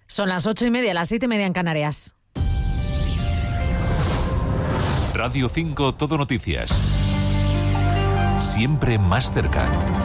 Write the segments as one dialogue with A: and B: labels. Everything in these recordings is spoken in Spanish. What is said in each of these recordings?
A: Son las 8:30, las 7:30 en Canarias.
B: Radio 5 Todo Noticias. Siempre más cerca.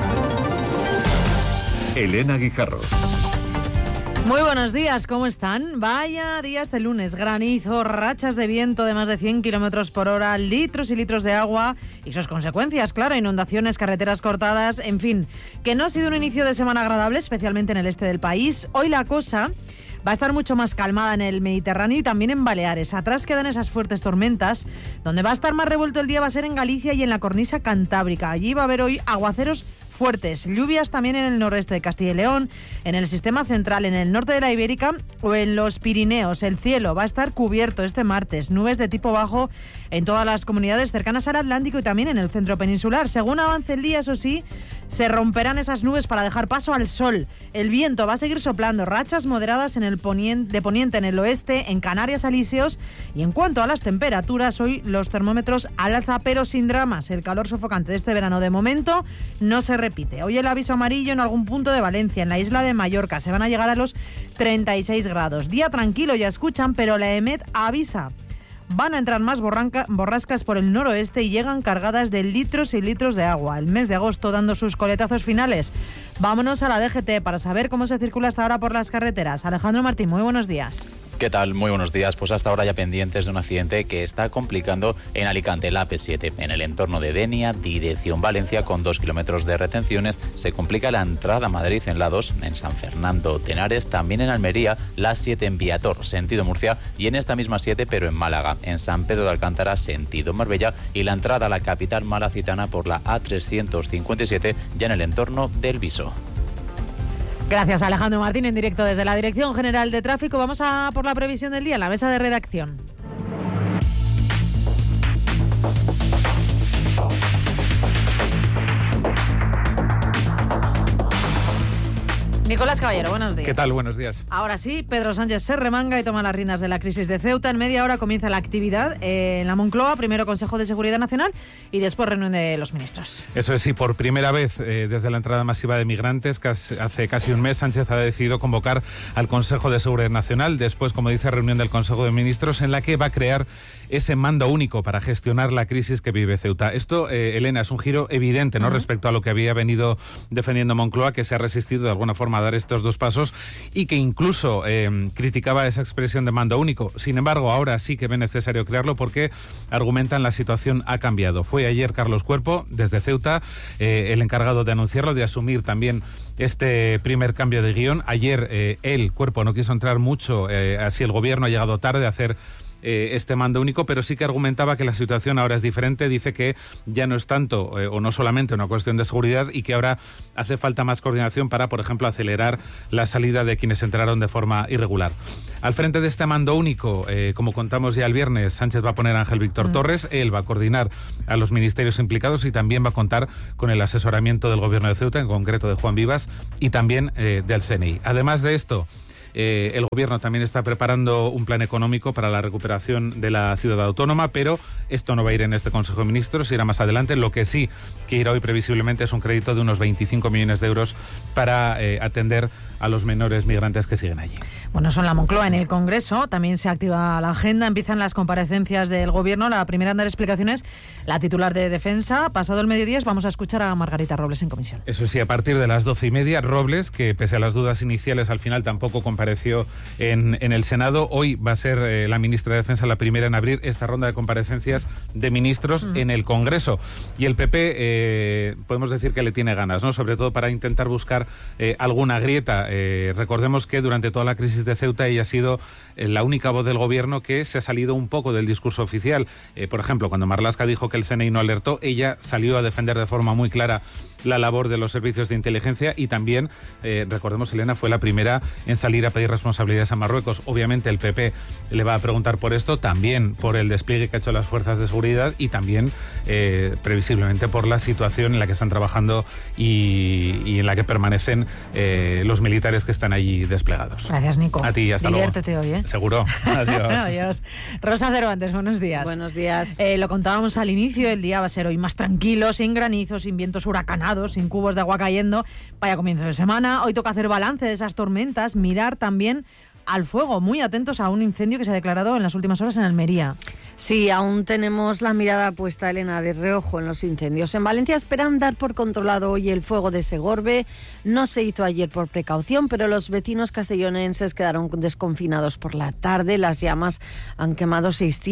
B: Elena Guijarro.
A: Muy buenos días, ¿cómo están? Vaya días de lunes, granizo, rachas de viento de más de 100 kilómetros por hora, litros y litros de agua y sus consecuencias, claro, inundaciones, carreteras cortadas, en fin, que no ha sido un inicio de semana agradable, especialmente en el este del país. Hoy la cosa va a estar mucho más calmada en el Mediterráneo y también en Baleares. Atrás quedan esas fuertes tormentas. Donde va a estar más revuelto el día va a ser en Galicia y en la cornisa cantábrica. Allí va a haber hoy aguaceros fuertes, lluvias también en el noroeste de Castilla y León, en el sistema central, en el norte de la Ibérica o en los Pirineos. El cielo va a estar cubierto este martes, nubes de tipo bajo en todas las comunidades cercanas al Atlántico y también en el centro peninsular. Según avance el día, eso sí, se romperán esas nubes para dejar paso al sol. El viento va a seguir soplando, rachas moderadas en el de poniente en el oeste, en Canarias, Alíseos. Y en cuanto a las temperaturas, hoy los termómetros al alza, pero sin dramas. El calor sofocante de este verano de momento no se repite. Hoy el aviso amarillo en algún punto de Valencia, en la isla de Mallorca. Se van a llegar a los 36 grados. Día tranquilo, ya escuchan, pero la EMET avisa. Van a entrar más borrascas por el noroeste y llegan cargadas de litros y litros de agua. El mes de agosto dando sus coletazos finales. Vámonos a la DGT para saber cómo se circula hasta ahora por las carreteras. Alejandro Martín, muy buenos días.
C: ¿Qué tal? Muy buenos días. Pues hasta ahora ya pendientes de un accidente que está complicando en Alicante, la AP7, en el entorno de Denia, dirección Valencia, con 2 kilómetros de retenciones. Se complica la entrada a Madrid en la 2, en San Fernando de Henares, también en Almería, la 7 en Viator, sentido Murcia, y en esta misma 7, pero en Málaga, en San Pedro de Alcántara, sentido Marbella, y la entrada a la capital malacitana por la A357, ya en el entorno del Viso.
A: Gracias, Alejandro Martín, en directo desde la Dirección General de Tráfico. Vamos a por la previsión del día en la mesa de redacción. Nicolás Caballero, buenos días.
D: ¿Qué tal? Buenos días.
A: Ahora sí, Pedro Sánchez se remanga y toma las riendas de la crisis de Ceuta. En media hora comienza la actividad en la Moncloa, primero Consejo de Seguridad Nacional y después reunión de los ministros.
D: Eso es, sí, por primera vez desde la entrada masiva de migrantes, hace casi un mes, Sánchez ha decidido convocar al Consejo de Seguridad Nacional, después, como dice, reunión del Consejo de Ministros, en la que va a crear ese mando único para gestionar la crisis que vive Ceuta. Esto, Elena, es un giro evidente, ¿no?, respecto a lo que había venido defendiendo Moncloa, que se ha resistido de alguna forma a dar estos dos pasos y que incluso criticaba esa expresión de mando único. Sin embargo, ahora sí que ve necesario crearlo porque argumentan la situación ha cambiado. Fue ayer Carlos Cuerpo, desde Ceuta, el encargado de anunciarlo, de asumir también este primer cambio de guión. Ayer el Cuerpo no quiso entrar mucho, así el gobierno ha llegado tarde a hacer este mando único, pero sí que argumentaba que la situación ahora es diferente. Dice que ya no es tanto o no solamente una cuestión de seguridad y que ahora hace falta más coordinación para, por ejemplo, acelerar la salida de quienes entraron de forma irregular. Al frente de este mando único, como contamos ya el viernes, Sánchez va a poner a Ángel Víctor Torres. Él va a coordinar a los ministerios implicados y también va a contar con el asesoramiento del Gobierno de Ceuta, en concreto de Juan Vivas, y también del CNI. Además de esto, el Gobierno también está preparando un plan económico para la recuperación de la ciudad autónoma, pero esto no va a ir en este Consejo de Ministros, irá más adelante. Lo que sí que irá hoy previsiblemente es un crédito de unos 25 millones de euros para atender a los menores migrantes que siguen allí.
A: Bueno, son la Moncloa. En el Congreso también se activa la agenda, empiezan las comparecencias del Gobierno. La primera en dar explicaciones, la titular de Defensa. Pasado el mediodía vamos a escuchar a Margarita Robles en comisión.
D: Eso sí, a partir de las 12:30, Robles, que pese a las dudas iniciales al final tampoco compareció en el Senado, hoy va a ser la ministra de Defensa la primera en abrir esta ronda de comparecencias de ministros en el Congreso. Y el PP, podemos decir que le tiene ganas, ¿no?, sobre todo para intentar buscar alguna grieta. Recordemos que durante toda la crisis de Ceuta ella ha sido la única voz del Gobierno que se ha salido un poco del discurso oficial. Por ejemplo, cuando Marlaska dijo que el CNI no alertó, ella salió a defender de forma muy clara la labor de los servicios de inteligencia y también, recordemos, Elena fue la primera en salir a pedir responsabilidades a Marruecos. Obviamente el PP le va a preguntar por esto, también por el despliegue que ha hecho las fuerzas de seguridad y también, previsiblemente, por la situación en la que están trabajando y en la que permanecen los militares que están allí desplegados.
A: Gracias, Nico.
D: A ti, hasta
A: Diviértete
D: luego.
A: hoy, ¿eh?
D: Seguro. Adiós.
A: Adiós. Rosa Cervantes, buenos días.
E: Buenos días.
A: Lo contábamos al inicio, el día va a ser hoy más tranquilo, sin granizo, sin vientos huracanados, sin cubos de agua cayendo. Vaya comienzo de semana. Hoy toca hacer balance de esas tormentas, mirar también al fuego. Muy atentos a un incendio que se ha declarado en las últimas horas en Almería.
E: Sí, aún tenemos la mirada puesta, Elena, de reojo en los incendios. En Valencia esperan dar por controlado hoy el fuego de Segorbe. No se hizo ayer por precaución, pero los vecinos castellonenses quedaron desconfinados por la tarde. Las llamas han quemado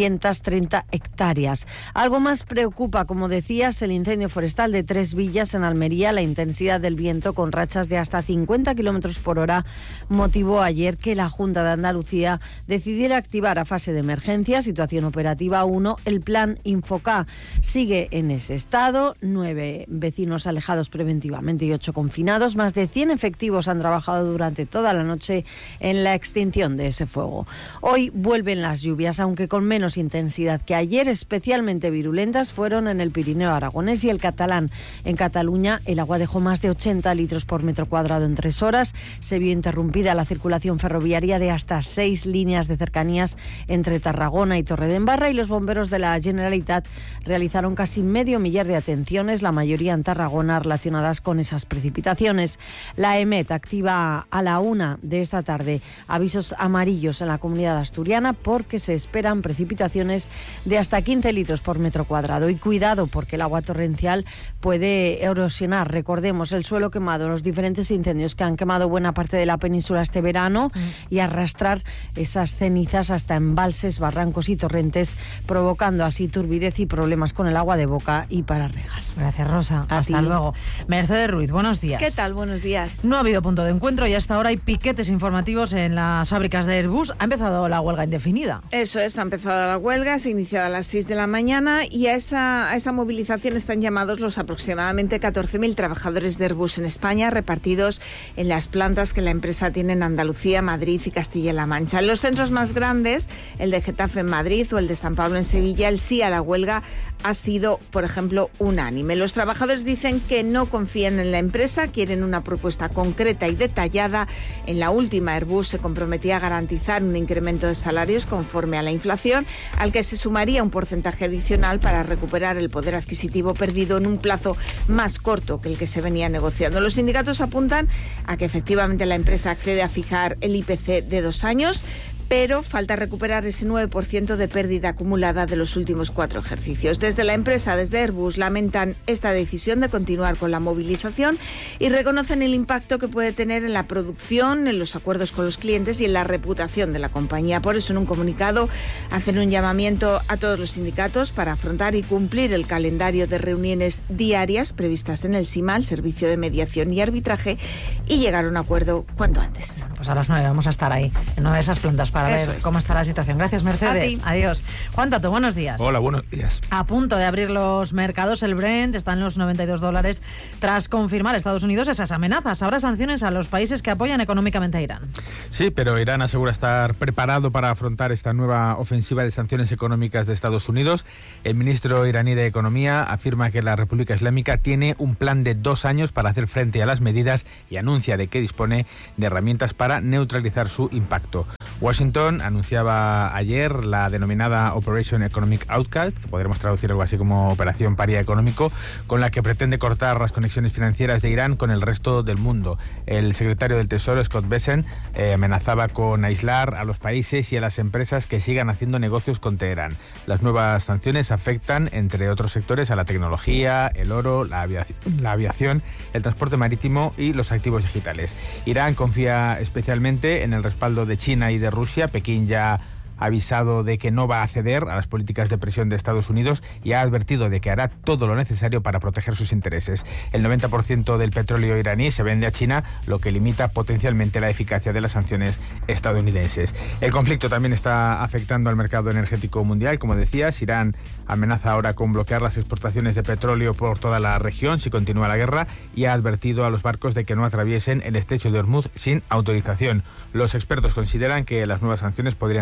E: 630 hectáreas. Algo más preocupa, como decías, el incendio forestal de 3 villas en Almería. La intensidad del viento, con rachas de hasta 50 kilómetros por hora, motivó ayer que la Junta de Andalucía decidiera activar a fase de emergencia, situación operativa 1, el plan Infoca. Sigue en ese estado, 9 vecinos alejados preventivamente y 8 confinados. Más de 100 efectivos han trabajado durante toda la noche en la extinción de ese fuego. Hoy vuelven las lluvias, aunque con menos intensidad que ayer. Especialmente virulentas fueron en el Pirineo aragonés y el catalán. En Cataluña el agua dejó más de 80 litros por metro cuadrado en 3 horas. Se vio interrumpida la circulación ferroviaria de hasta 6 líneas de cercanías entre Tarragona y Torredembarra, y los bomberos de la Generalitat realizaron casi medio millar de atenciones, la mayoría en Tarragona, relacionadas con esas precipitaciones. La EMET activa a la 1 de esta tarde avisos amarillos en la comunidad asturiana porque se esperan precipitaciones de hasta 15 litros por metro cuadrado. Y cuidado, porque el agua torrencial puede erosionar, recordemos, el suelo quemado, los diferentes incendios que han quemado buena parte de la península este verano, y arrastrar esas cenizas hasta embalses, barrancos y torrentes, provocando así turbidez y problemas con el agua de boca y para regar.
A: Gracias, Rosa. Hasta luego. Mercedes Ruiz, buenos días.
F: ¿Qué tal? Buenos días.
A: No ha habido punto de encuentro y hasta ahora hay piquetes informativos en las fábricas de Airbus. Ha empezado la huelga indefinida.
F: Eso es, ha empezado la huelga, se ha iniciado a las 6 de la mañana y a esa movilización están llamados los aproximadamente 14.000 trabajadores de Airbus en España, repartidos en las plantas que la empresa tiene en Andalucía, Madrid y Castilla-La Mancha. En los centros más grandes, el de Getafe en Madrid o el de San Pablo en Sevilla, el sí a la huelga ha sido, por ejemplo, unánime. Los trabajadores dicen que no confían en la empresa, quieren una propuesta concreta y detallada. En la última, Airbus se comprometía a garantizar un incremento de salarios conforme a la inflación, al que se sumaría un porcentaje adicional para recuperar el poder adquisitivo perdido en un plazo más corto que el que se venía negociando. Los sindicatos apuntan a que efectivamente la empresa accede a fijar el IPC de 2 años, pero falta recuperar ese 9% de pérdida acumulada de los últimos 4 ejercicios. Desde la empresa, desde Airbus, lamentan esta decisión de continuar con la movilización y reconocen el impacto que puede tener en la producción, en los acuerdos con los clientes y en la reputación de la compañía. Por eso, en un comunicado, hacen un llamamiento a todos los sindicatos para afrontar y cumplir el calendario de reuniones diarias previstas en el SIMA, el Servicio de Mediación y Arbitraje, y llegar a un acuerdo cuanto antes.
A: Bueno, pues a las 9 vamos a estar ahí, en una de esas plantas, para ver cómo está la situación. Gracias, Mercedes. Adiós. Juan Tato, buenos días.
D: Hola, buenos días.
A: A punto de abrir los mercados, el Brent está en los $92 tras confirmar Estados Unidos esas amenazas. Habrá sanciones a los países que apoyan económicamente a Irán.
D: Sí, pero Irán asegura estar preparado para afrontar esta nueva ofensiva de sanciones económicas de Estados Unidos. El ministro iraní de Economía afirma que la República Islámica tiene un plan de 2 años para hacer frente a las medidas y anuncia de que dispone de herramientas para neutralizar su impacto. Washington anunciaba ayer la denominada Operation Economic Outcast, que podremos traducir algo así como Operación Paria Económico, con la que pretende cortar las conexiones financieras de Irán con el resto del mundo. El secretario del Tesoro, Scott Bessent, amenazaba con aislar a los países y a las empresas que sigan haciendo negocios con Teherán. Las nuevas sanciones afectan, entre otros sectores, a la tecnología, el oro, la aviación, el transporte marítimo y los activos digitales. Irán confía especialmente en el respaldo de China y de Rusia. Pekín ya ha avisado de que no va a ceder a las políticas de presión de Estados Unidos y ha advertido de que hará todo lo necesario para proteger sus intereses. El 90% del petróleo iraní se vende a China, lo que limita potencialmente la eficacia de las sanciones estadounidenses. El conflicto también está afectando al mercado energético mundial. Como decías, Irán amenaza ahora con bloquear las exportaciones de petróleo por toda la región si continúa la guerra y ha advertido a los barcos de que no atraviesen el estrecho de Hormuz sin autorización. Los expertos consideran que las nuevas sanciones podrían tener un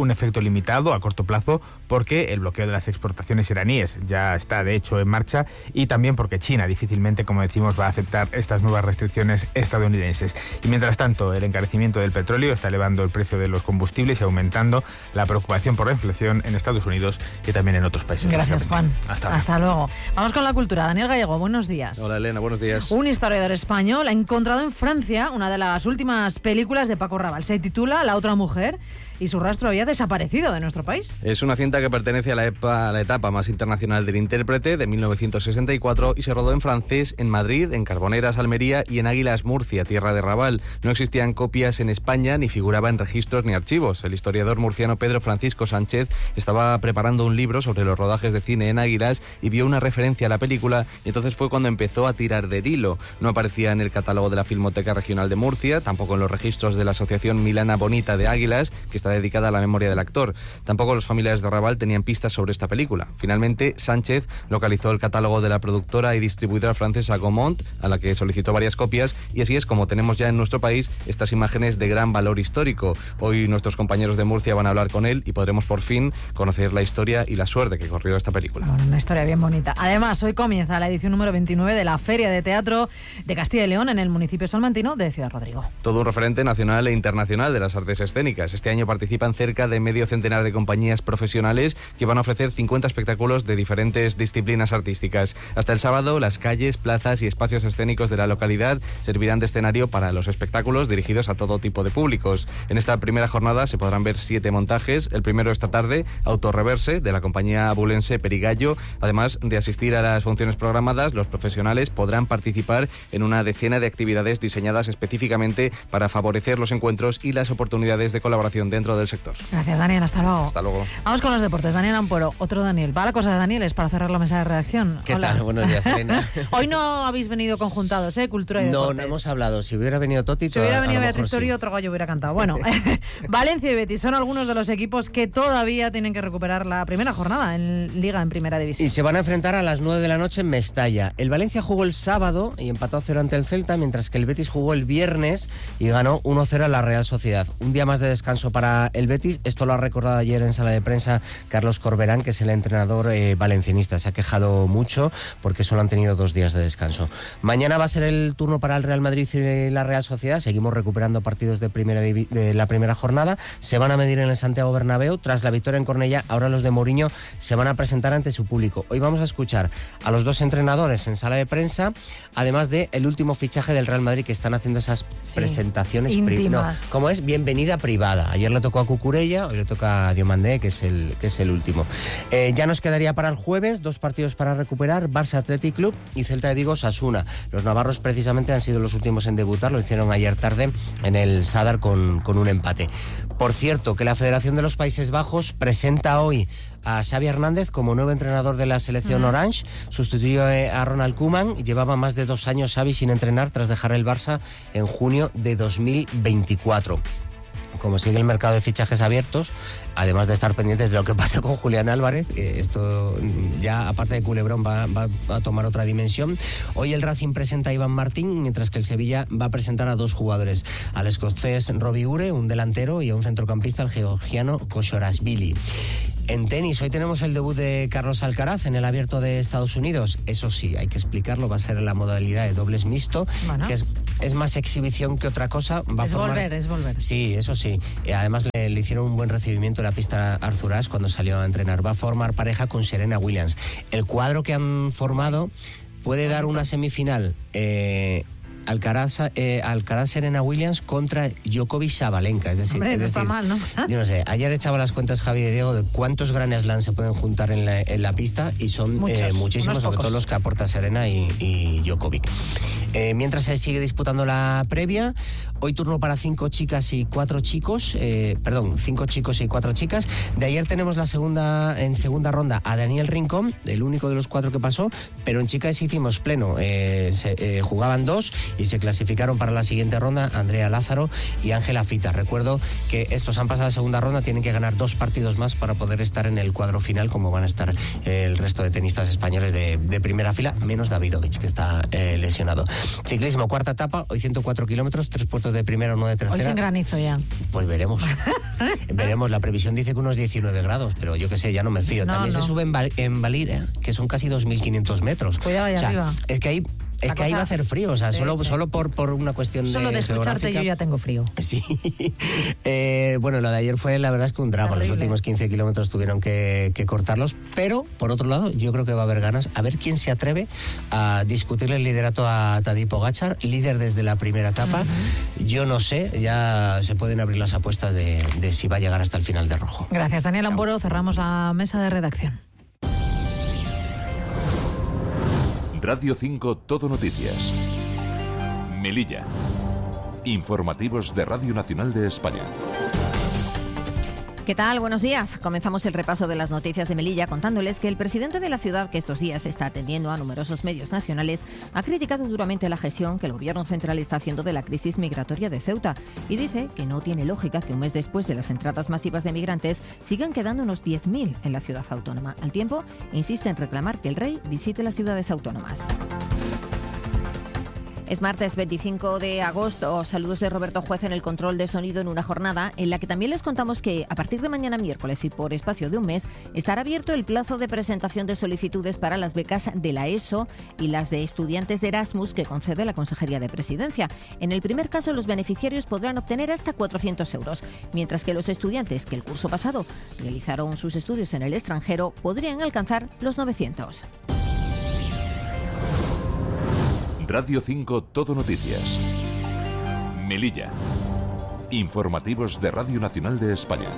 G: un efecto limitado a corto plazo porque el bloqueo de las exportaciones iraníes ya está de hecho en marcha y también porque China difícilmente, como decimos, va a aceptar estas nuevas restricciones estadounidenses. Y mientras tanto, el encarecimiento del petróleo está elevando el precio de los combustibles y aumentando la preocupación por la inflación en Estados Unidos y también en otros países.
A: Gracias, Juan.
G: Hasta
A: luego. Vamos con la cultura. Daniel Gallego, buenos días.
H: Hola, Elena, buenos días.
A: Un historiador español ha encontrado en Francia una de las últimas películas de Paco Rabanne. Se titula La otra mujer y su rastro había desaparecido de nuestro país.
H: Es una cinta que pertenece a la etapa más internacional del intérprete de 1964 y se rodó en francés en Madrid, en Carboneras, Almería y en Águilas, Murcia, tierra de Raval. No existían copias en España ni figuraba en registros ni archivos. El historiador murciano Pedro Francisco Sánchez estaba preparando un libro sobre los rodajes de cine en Águilas y vio una referencia a la película y entonces fue cuando empezó a tirar del hilo. No aparecía en el catálogo de la Filmoteca Regional de Murcia, tampoco en los registros de la Asociación Milana Bonita de Águilas, que está dedicada a la memoria del actor. Tampoco los familiares de Raval tenían pistas sobre esta película. Finalmente, Sánchez localizó el catálogo de la productora y distribuidora francesa Gaumont, a la que solicitó varias copias, y así es como tenemos ya en nuestro país estas imágenes de gran valor histórico. Hoy nuestros compañeros de Murcia van a hablar con él y podremos por fin conocer la historia y la suerte que corrió esta película.
A: Bueno, una historia bien bonita. Además, hoy comienza la edición número 29 de la Feria de Teatro de Castilla y León en el municipio salmantino de Ciudad Rodrigo.
H: Todo un referente nacional e internacional de las artes escénicas. Este año participan cerca de medio centenar de compañías profesionales que van a ofrecer 50 espectáculos de diferentes disciplinas artísticas. Hasta el sábado, las calles, plazas y espacios escénicos de la localidad servirán de escenario para los espectáculos dirigidos a todo tipo de públicos. En esta primera jornada se podrán ver 7 montajes. El primero esta tarde, Autorreverse, de la compañía abulense Perigallo. Además de asistir a las funciones programadas, los profesionales podrán participar en una decena de actividades diseñadas específicamente para favorecer los encuentros y las oportunidades de colaboración dentro del sector.
A: Gracias, Daniel. Hasta luego.
H: Hasta luego.
A: Vamos con los deportes. Daniel Ampuero, otro Daniel. Va la cosa de Daniel, es para cerrar la mesa de redacción.
I: ¿Qué
A: Hola.
I: tal? Buenos días, Elena.
A: Hoy no habéis venido conjuntados, ¿eh? Cultura y deportes.
I: No hemos hablado. Si hubiera venido Toti...
A: Si hubiera venido
I: a lo mejor
A: Beatriz Tori,
I: sí.
A: otro gallo hubiera cantado. Bueno, Valencia y Betis son algunos de los equipos que todavía tienen que recuperar la primera jornada en Liga, en Primera División.
I: Y se van a enfrentar a las 9 de la noche en Mestalla. El Valencia jugó el sábado y empató a 0 ante el Celta, mientras que el Betis jugó el viernes y ganó 1-0 a la Real Sociedad. Un día más de descanso para el Betis. Esto lo ha recordado ayer en sala de prensa Carlos Corberán, que es el entrenador valencianista. Se ha quejado mucho porque solo han tenido 2 días de descanso. Mañana va a ser el turno para el Real Madrid y la Real Sociedad. Seguimos recuperando partidos de la primera jornada. Se van a medir en el Santiago Bernabéu. Tras la victoria en Cornellá, ahora los de Mourinho se van a presentar ante su público. Hoy vamos a escuchar a los 2 entrenadores en sala de prensa, además de el último fichaje del Real Madrid, que están haciendo esas presentaciones
A: íntimas.
I: ¿Cómo es? Bienvenida privada. Ayer le tocó a Cucurella, hoy le toca a Diomandé, que es el último. Ya nos quedaría para el jueves 2 partidos para recuperar: Barça Athletic Club y Celta de Vigo Osasuna. Los navarros precisamente han sido los últimos en debutar, lo hicieron ayer tarde en el Sadar con un empate. Por cierto, que la Federación de los Países Bajos presenta hoy a Xavi Hernández como nuevo entrenador de la selección Orange. Sustituyó a Ronald Koeman y llevaba más de 2 años Xavi sin entrenar tras dejar el Barça en junio de 2024. Como sigue el mercado de fichajes abiertos, además de estar pendientes de lo que pasa con Julián Álvarez, esto ya, aparte de culebrón, va a tomar otra dimensión. Hoy el Racing presenta a Iván Martín, mientras que el Sevilla va a presentar a 2 jugadores: al escocés Robbie Ure, un delantero, y a un centrocampista, el georgiano Koshorashvili. En tenis, hoy tenemos el debut de Carlos Alcaraz en el Abierto de Estados Unidos. Eso sí, hay que explicarlo, va a ser en la modalidad de dobles mixto, que es más exhibición que otra cosa.
A: Es volver.
I: Sí, eso sí. Además le hicieron un buen recibimiento en la pista Arthur Ashe cuando salió a entrenar. Va a formar pareja con Serena Williams. El cuadro que han formado puede dar una semifinal. Alcaraz Serena Williams contra Djokovic Sabalenka. Es decir,
A: hombre, no está mal, ¿no?
I: Yo no sé, ayer echaba las cuentas Javi de Diego de cuántos Grand Slam se pueden juntar en la pista, y son muchísimos, sobre todo los que aporta Serena y Djokovic. Mientras se sigue disputando la previa, hoy turno para 5 chicas y 4 chicos, 5 chicos y 4 chicas. De ayer tenemos en segunda ronda a Daniel Rincón, el único de los 4 que pasó, pero en chicas hicimos pleno. Jugaban 2 y se clasificaron para la siguiente ronda Andrea Lázaro y Ángela Fita. Recuerdo que estos han pasado a la segunda ronda, tienen que ganar 2 partidos más para poder estar en el cuadro final, como van a estar el resto de tenistas españoles de primera fila, menos Davidovich, que está lesionado. Ciclismo, cuarta etapa, hoy 104 kilómetros, 3 puestos de primera, 1 de tercera.
A: Hoy sin granizo ya.
I: Pues veremos. Veremos, la previsión dice que unos 19 grados, pero yo qué sé, ya no me fío. También se sube en Valira, que son casi 2.500 metros.
A: Cuidado allá arriba.
I: Es que ahí va a hacer frío, o sea, solo por una cuestión
A: solo de escucharte yo ya tengo frío.
I: Sí. Bueno, lo de ayer fue, la verdad es que un drama. Los últimos 15 kilómetros tuvieron que cortarlos, pero por otro lado, yo creo que va a haber ganas. A ver quién se atreve a discutirle el liderato a Tadej Pogačar, líder desde la primera etapa. Yo no sé, ya se pueden abrir las apuestas de si va a llegar hasta el final de rojo.
A: Gracias, Daniel Amboro. Cerramos la mesa de redacción.
B: Radio 5 Todo Noticias. Melilla. Informativos de Radio Nacional de España.
J: ¿Qué tal? Buenos días. Comenzamos el repaso de las noticias de Melilla contándoles que el presidente de la ciudad, que estos días está atendiendo a numerosos medios nacionales, ha criticado duramente la gestión que el gobierno central está haciendo de la crisis migratoria de Ceuta y dice que no tiene lógica que un mes después de las entradas masivas de migrantes sigan quedando unos 10.000 en la ciudad autónoma. Al tiempo, insiste en reclamar que el rey visite las ciudades autónomas. Es martes 25 de agosto. Saludos de Roberto Juez en el control de sonido en una jornada en la que también les contamos que a partir de mañana miércoles y por espacio de un mes estará abierto el plazo de presentación de solicitudes para las becas de la ESO y las de estudiantes de Erasmus que concede la Consejería de Presidencia. En el primer caso, los beneficiarios podrán obtener hasta 400 euros, mientras que los estudiantes que el curso pasado realizaron sus estudios en el extranjero podrían alcanzar los 900.
B: Radio 5 Todo Noticias. Melilla. Informativos de Radio Nacional de España.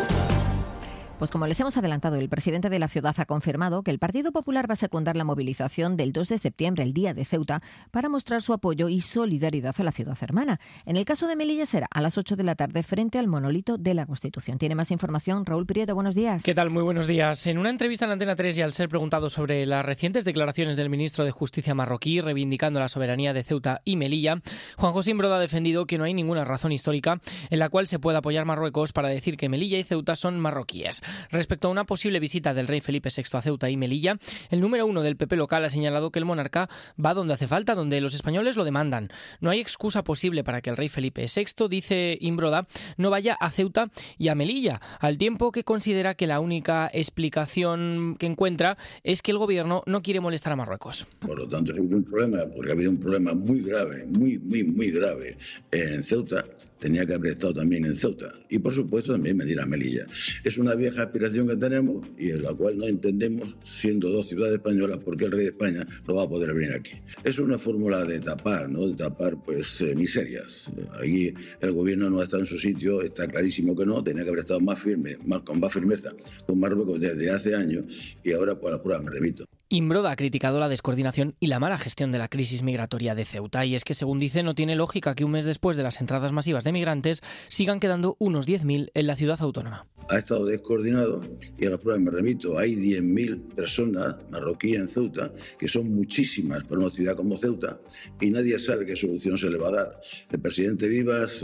J: Pues como les hemos adelantado, el presidente de la ciudad ha confirmado que el Partido Popular va a secundar la movilización del 2 de septiembre, el Día de Ceuta, para mostrar su apoyo y solidaridad a la ciudad hermana. En el caso de Melilla será a las 8 de la tarde frente al monolito de la Constitución. Tiene más información Raúl Prieto, buenos días.
K: ¿Qué tal? Muy buenos días. En una entrevista en Antena 3 y al ser preguntado sobre las recientes declaraciones del ministro de Justicia marroquí reivindicando la soberanía de Ceuta y Melilla, Juan José Imbroda ha defendido que no hay ninguna razón histórica en la cual se pueda apoyar Marruecos para decir que Melilla y Ceuta son marroquíes. Respecto a una posible visita del rey Felipe VI a Ceuta y Melilla, el número 1 del PP local ha señalado que el monarca va donde hace falta, donde los españoles lo demandan. No hay excusa posible para que el rey Felipe VI, dice Imbroda, no vaya a Ceuta y a Melilla, al tiempo que considera que la única explicación que encuentra es que el gobierno no quiere molestar a Marruecos.
L: Por lo tanto, es un problema, porque ha habido un problema muy grave, muy grave en Ceuta. Tenía que haber estado también en Ceuta y, por supuesto, también venir a Melilla. Es una vieja aspiración que tenemos y en la cual no entendemos, siendo 2 ciudades españolas, por qué el rey de España no va a poder venir aquí. Es una fórmula de tapar, ¿no? De tapar, miserias. Ahí el gobierno no está en su sitio, está clarísimo que no. Tenía que haber estado con más firmeza con Marruecos desde hace años y ahora por la prueba me remito.
K: Imbroda ha criticado la descoordinación y la mala gestión de la crisis migratoria de Ceuta y es que, según dice, no tiene lógica que un mes después de las entradas masivas de migrantes sigan quedando unos 10.000 en la ciudad autónoma.
L: Ha estado descoordinado y a la prueba me remito. Hay 10.000 personas marroquíes en Ceuta, que son muchísimas para una ciudad como Ceuta, y nadie sabe qué solución se le va a dar. El presidente Vivas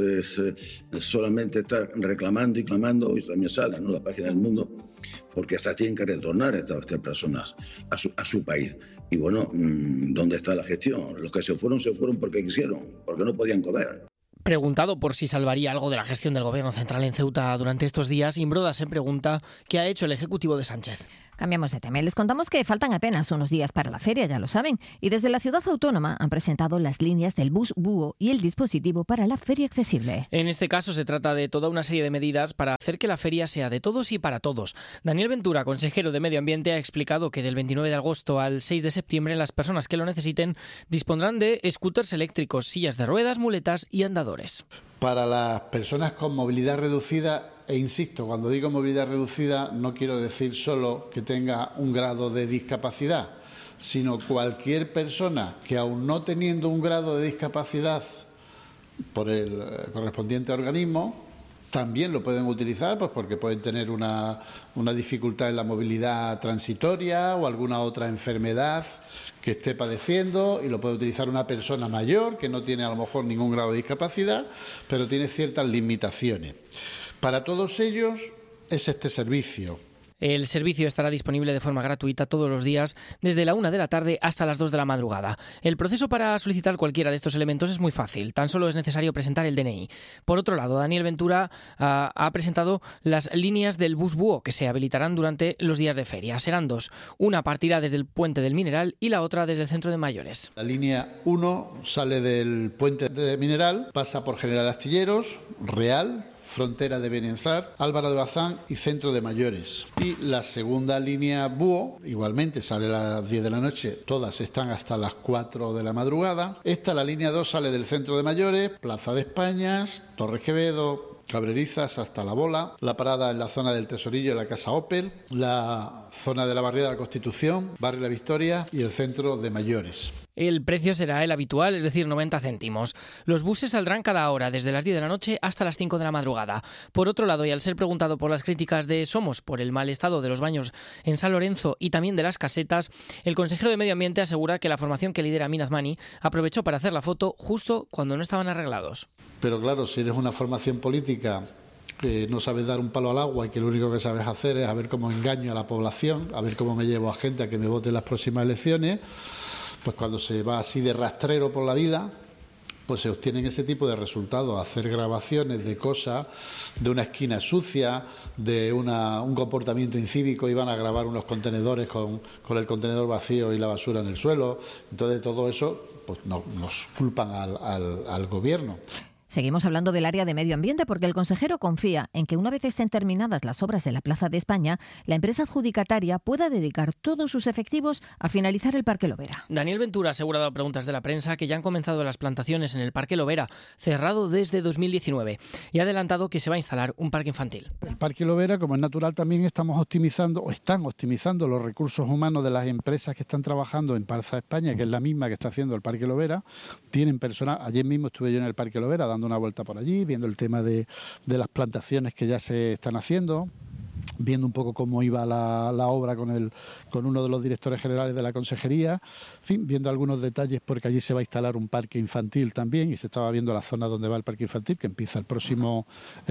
L: solamente está reclamando y clamando, y también sale, ¿no?, la página del Mundo, porque hasta tienen que retornar estas personas a su país. Y bueno, ¿dónde está la gestión? Los que se fueron porque quisieron, porque no podían comer.
K: Preguntado por si salvaría algo de la gestión del gobierno central en Ceuta durante estos días, Imbroda se pregunta qué ha hecho el ejecutivo de Sánchez.
J: Cambiamos de tema. Les contamos que faltan apenas unos días para la feria, ya lo saben, y desde la ciudad autónoma han presentado las líneas del bus Búho y el dispositivo para la feria accesible.
K: En este caso se trata de toda una serie de medidas para hacer que la feria sea de todos y para todos. Daniel Ventura, consejero de Medio Ambiente, ha explicado que del 29 de agosto al 6 de septiembre las personas que lo necesiten dispondrán de scooters eléctricos, sillas de ruedas, muletas y andadores.
M: Para las personas con movilidad reducida, e insisto, cuando digo movilidad reducida no quiero decir solo que tenga un grado de discapacidad, sino cualquier persona que, aun no teniendo un grado de discapacidad por el correspondiente organismo, también lo pueden utilizar pues porque pueden tener una dificultad en la movilidad transitoria o alguna otra enfermedad que esté padeciendo, y lo puede utilizar una persona mayor que no tiene a lo mejor ningún grado de discapacidad, pero tiene ciertas limitaciones. Para todos ellos es este servicio.
K: El servicio estará disponible de forma gratuita todos los días desde la 1 de la tarde hasta las 2 de la madrugada. El proceso para solicitar cualquiera de estos elementos es muy fácil, tan solo es necesario presentar el DNI. Por otro lado, Daniel Ventura ha presentado las líneas del bus búho que se habilitarán durante los días de feria. Serán dos, una partirá desde el Puente del Mineral y la otra desde el Centro de Mayores.
M: La línea 1 sale del Puente del Mineral, pasa por General Astilleros, Real, Frontera de Benenzar, Álvaro de Bazán y Centro de Mayores. Y la segunda línea búho, igualmente, sale a las 10 de la noche, todas están hasta las 4 de la madrugada. La línea 2 sale del Centro de Mayores, Plaza de Españas, Torres Quevedo, Cabrerizas hasta La Bola, la parada en la zona del Tesorillo, la Casa Opel, la zona de la Barriada de la Constitución, Barrio La Victoria y el Centro de Mayores.
K: El precio será el habitual, es decir, 90 céntimos. Los buses saldrán cada hora, desde las 10 de la noche hasta las 5 de la madrugada. Por otro lado, y al ser preguntado por las críticas de Somos por el mal estado de los baños en San Lorenzo y también de las casetas, el consejero de Medio Ambiente asegura que la formación que lidera Amin Azmani aprovechó para hacer la foto justo cuando no estaban arreglados.
M: Pero claro, si eres una formación política que no sabes dar un palo al agua y que lo único que sabes hacer es a ver cómo engaño a la población, a ver cómo me llevo a gente a que me vote en las próximas elecciones, pues cuando se va así de rastrero por la vida, pues se obtienen ese tipo de resultados, hacer grabaciones de cosas, de una esquina sucia, de un comportamiento incívico, iban a grabar unos contenedores con el contenedor vacío y la basura en el suelo. Entonces todo eso pues nos culpan al gobierno.
J: Seguimos hablando del área de medio ambiente porque el consejero confía en que una vez estén terminadas las obras de la Plaza de España, la empresa adjudicataria pueda dedicar todos sus efectivos a finalizar el Parque Lovera.
K: Daniel Ventura ha asegurado a preguntas de la prensa que ya han comenzado las plantaciones en el Parque Lovera, cerrado desde 2019, y ha adelantado que se va a instalar un parque infantil.
M: El Parque Lovera, como es natural, también están optimizando los recursos humanos de las empresas que están trabajando en Plaza España, que es la misma que está haciendo el Parque Lovera. Tienen personal. Ayer mismo estuve yo en el Parque Lovera dando una vuelta por allí, viendo el tema de las plantaciones que ya se están haciendo, viendo un poco cómo iba la obra con uno de los directores generales de la consejería, en fin, viendo algunos detalles porque allí se va a instalar un parque infantil también y se estaba viendo la zona donde va el parque infantil, que empieza el próximo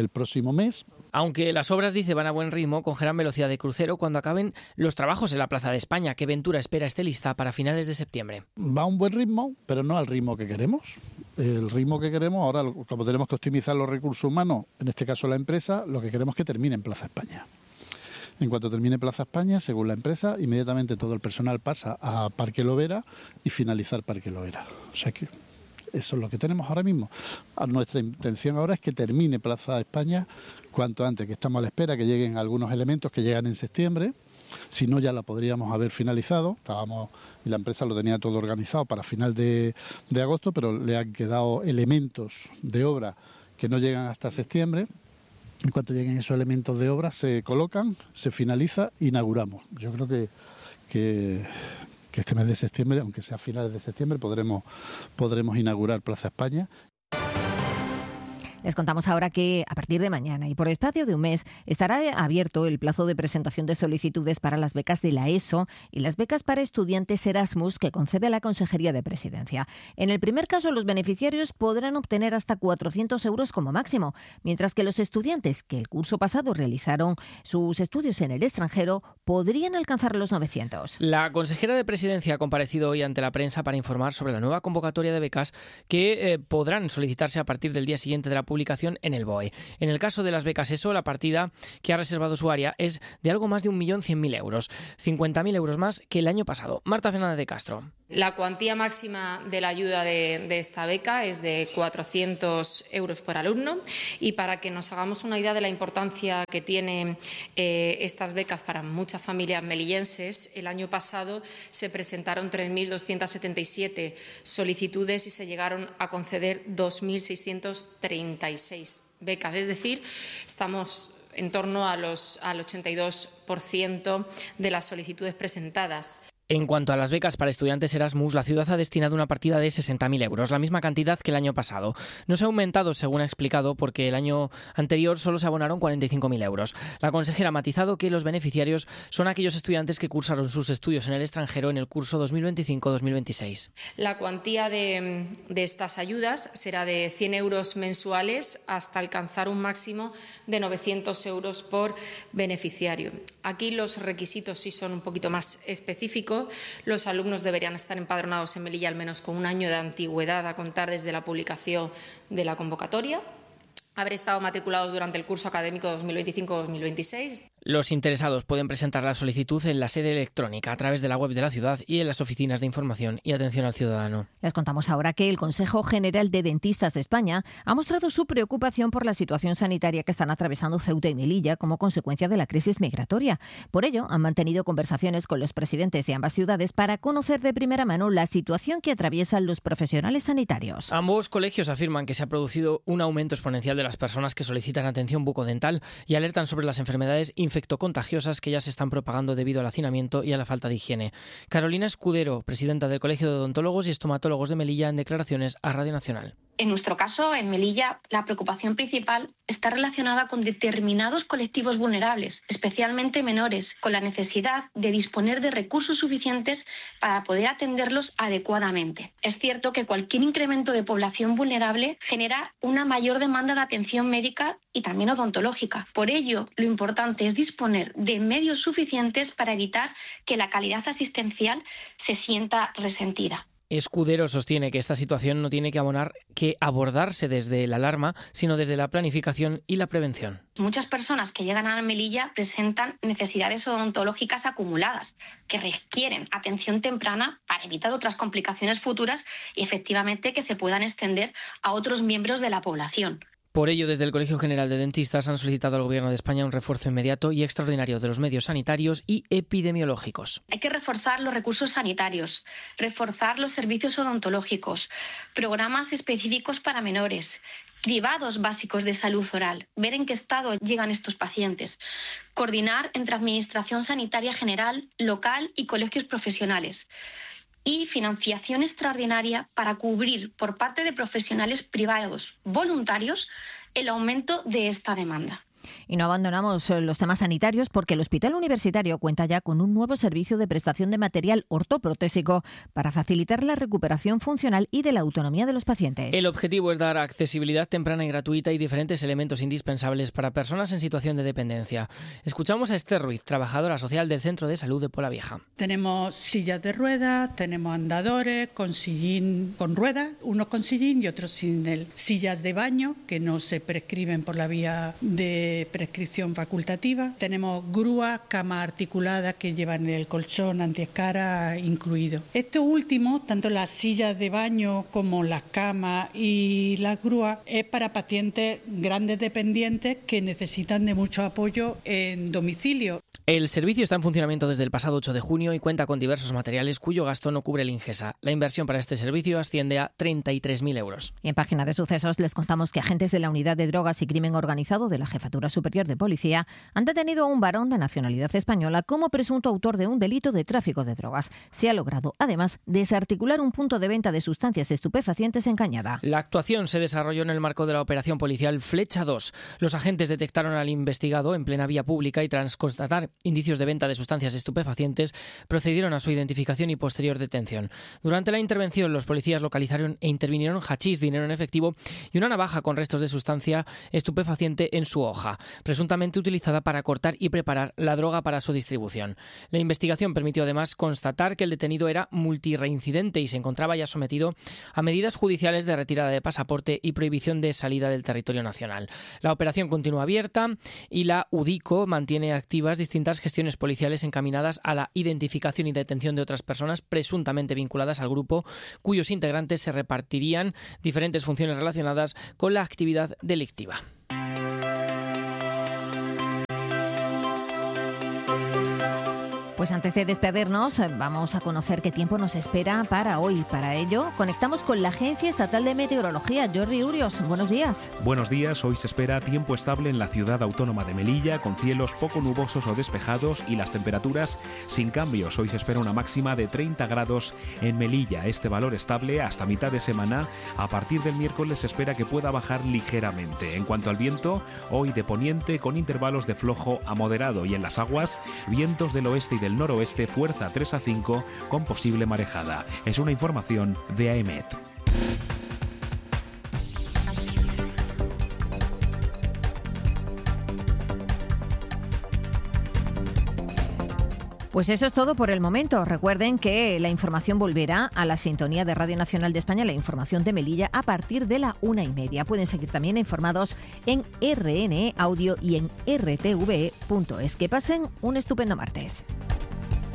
M: mes.
K: Aunque las obras, dice, van a buen ritmo, cogerán velocidad de crucero cuando acaben los trabajos en la Plaza de España, que Ventura espera esté lista para finales de septiembre.
M: Va a un buen ritmo, pero no al ritmo que queremos. El ritmo que queremos, ahora como tenemos que optimizar los recursos humanos, en este caso la empresa, lo que queremos es que termine en Plaza España. En cuanto termine Plaza España, según la empresa, inmediatamente todo el personal pasa a Parque Lovera y finalizar Parque Lovera. O sea que eso es lo que tenemos ahora mismo. Nuestra intención ahora es que termine Plaza España cuanto antes, que estamos a la espera que lleguen algunos elementos que llegan en septiembre. Si no, ya la podríamos haber finalizado. Y la empresa lo tenía todo organizado para final de agosto, pero le han quedado elementos de obra que no llegan hasta septiembre. En cuanto lleguen esos elementos de obra, se colocan, se finaliza, inauguramos. Yo creo que este mes de septiembre, aunque sea a finales de septiembre, podremos inaugurar Plaza España.
J: Les contamos ahora que a partir de mañana y por espacio de un mes estará abierto el plazo de presentación de solicitudes para las becas de la ESO y las becas para estudiantes Erasmus que concede la Consejería de Presidencia. En el primer caso, los beneficiarios podrán obtener hasta 400 euros como máximo, mientras que los estudiantes que el curso pasado realizaron sus estudios en el extranjero podrían alcanzar los 900.
K: La consejera de Presidencia ha comparecido hoy ante la prensa para informar sobre la nueva convocatoria de becas que podrán solicitarse a partir del día siguiente de la publicación en el BOE. En el caso de las becas ESO, la partida que ha reservado su área es de algo más de 1.100.000 euros, 50.000 euros más que el año pasado. Marta Fernández de Castro.
N: La cuantía máxima de la ayuda de esta beca es de 400 euros por alumno, y para que nos hagamos una idea de la importancia que tienen estas becas para muchas familias melillenses, el año pasado se presentaron 3.277 solicitudes y se llegaron a conceder 2.636 becas, es decir, estamos en torno al 82% de las solicitudes presentadas.
K: En cuanto a las becas para estudiantes Erasmus, la ciudad ha destinado una partida de 60.000 euros, la misma cantidad que el año pasado. No se ha aumentado, según ha explicado, porque el año anterior solo se abonaron 45.000 euros. La consejera ha matizado que los beneficiarios son aquellos estudiantes que cursaron sus estudios en el extranjero en el curso 2025-2026.
N: La cuantía de estas ayudas será de 100 euros mensuales hasta alcanzar un máximo de 900 euros por beneficiario. Aquí los requisitos sí son un poquito más específicos. Los alumnos deberían estar empadronados en Melilla al menos con un año de antigüedad a contar desde la publicación de la convocatoria, haber estado matriculados durante el curso académico 2025-2026.
K: Los interesados pueden presentar la solicitud en la sede electrónica a través de la web de la ciudad y en las oficinas de información y atención al ciudadano.
J: Les contamos ahora que el Consejo General de Dentistas de España ha mostrado su preocupación por la situación sanitaria que están atravesando Ceuta y Melilla como consecuencia de la crisis migratoria. Por ello, han mantenido conversaciones con los presidentes de ambas ciudades para conocer de primera mano la situación que atraviesan los profesionales sanitarios.
K: Ambos colegios afirman que se ha producido un aumento exponencial de las personas que solicitan atención bucodental y alertan sobre las enfermedades infectocontagiosas que ya se están propagando debido al hacinamiento y a la falta de higiene. Carolina Escudero, presidenta del Colegio de Odontólogos y Estomatólogos de Melilla, en declaraciones a Radio Nacional.
O: En nuestro caso, en Melilla, la preocupación principal está relacionada con determinados colectivos vulnerables, especialmente menores, con la necesidad de disponer de recursos suficientes para poder atenderlos adecuadamente. Es cierto que cualquier incremento de población vulnerable genera una mayor demanda de atención médica y también odontológica. Por ello, lo importante es disponer de medios suficientes para evitar que la calidad asistencial se sienta resentida.
K: Escudero sostiene que esta situación no tiene que abordarse desde la alarma, sino desde la planificación y la prevención.
O: Muchas personas que llegan a Melilla presentan necesidades odontológicas acumuladas que requieren atención temprana para evitar otras complicaciones futuras y efectivamente que se puedan extender a otros miembros de la población.
K: Por ello, desde el Colegio General de Dentistas han solicitado al Gobierno de España un refuerzo inmediato y extraordinario de los medios sanitarios y epidemiológicos.
O: Hay que reforzar los recursos sanitarios, reforzar los servicios odontológicos, programas específicos para menores, cribados básicos de salud oral, ver en qué estado llegan estos pacientes, coordinar entre Administración Sanitaria General, local y colegios profesionales, y financiación extraordinaria para cubrir por parte de profesionales privados voluntarios el aumento de esta demanda.
J: Y no abandonamos los temas sanitarios porque el Hospital Universitario cuenta ya con un nuevo servicio de prestación de material ortoprotésico para facilitar la recuperación funcional y de la autonomía de los pacientes.
K: El objetivo es dar accesibilidad temprana y gratuita y diferentes elementos indispensables para personas en situación de dependencia. Escuchamos a Esther Ruiz, trabajadora social del Centro de Salud de Polavieja.
P: Tenemos sillas de ruedas, tenemos andadores con sillín con ruedas, unos con sillín y otros sin él. Sillas de baño que no se prescriben por la vía de prescripción facultativa. Tenemos grúas, camas articuladas que llevan el colchón antiescara incluido. Esto último, tanto las sillas de baño como las camas y las grúas, es para pacientes grandes dependientes que necesitan de mucho apoyo en domicilio.
K: El servicio está en funcionamiento desde el pasado 8 de junio y cuenta con diversos materiales cuyo gasto no cubre el Ingesa. La inversión para este servicio asciende a 33.000 euros.
J: Y en Página de Sucesos les contamos que agentes de la Unidad de Drogas y Crimen Organizado de la Jefatura Superior de Policía han detenido a un varón de nacionalidad española como presunto autor de un delito de tráfico de drogas. Se ha logrado, además, desarticular un punto de venta de sustancias estupefacientes en Cañada.
K: La actuación se desarrolló en el marco de la operación policial Flecha 2. Los agentes detectaron al investigado en plena vía pública y tras constatar indicios de venta de sustancias estupefacientes, procedieron a su identificación y posterior detención. Durante la intervención, los policías localizaron e intervinieron hachís, dinero en efectivo y una navaja con restos de sustancia estupefaciente en su hoja, presuntamente utilizada para cortar y preparar la droga para su distribución. La investigación permitió además constatar que el detenido era multireincidente y se encontraba ya sometido a medidas judiciales de retirada de pasaporte y prohibición de salida del territorio nacional. La operación continúa abierta y la UDICO mantiene activas distintas gestiones policiales encaminadas a la identificación y detención de otras personas presuntamente vinculadas al grupo, cuyos integrantes se repartirían diferentes funciones relacionadas con la actividad delictiva.
J: Pues antes de despedirnos, vamos a conocer qué tiempo nos espera para hoy. Para ello, conectamos con la Agencia Estatal de Meteorología. Jordi Urios, buenos días.
Q: Buenos días. Hoy se espera tiempo estable en la ciudad autónoma de Melilla, con cielos poco nubosos o despejados y las temperaturas sin cambios. Hoy se espera una máxima de 30 grados en Melilla. Este valor estable hasta mitad de semana. A partir del miércoles se espera que pueda bajar ligeramente. En cuanto al viento, hoy de poniente con intervalos de flojo a moderado, y en las aguas, vientos del oeste y del noroeste, fuerza 3 a 5 con posible marejada. Es una información de AEMET.
J: Pues eso es todo por el momento. Recuerden que la información volverá a la sintonía de Radio Nacional de España, la información de Melilla, a partir de la 1:30. Pueden seguir también informados en RNE Audio y en rtve.es. Que pasen un estupendo martes.